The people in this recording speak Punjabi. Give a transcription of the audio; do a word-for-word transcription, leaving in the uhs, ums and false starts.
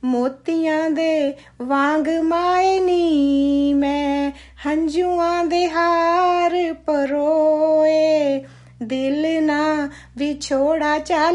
ਮੋਤੀਆਂ ਦੇ ਵਾਂਗ ਮਾਏ ਨੀ ਮੈਂ, ਹੰਝੂਆਂ ਦੇ ਹਾਰ ਪਰੋਏ, ਦਿਲ ਨਾ ਵਿਛੋੜਾ ਚੱਲ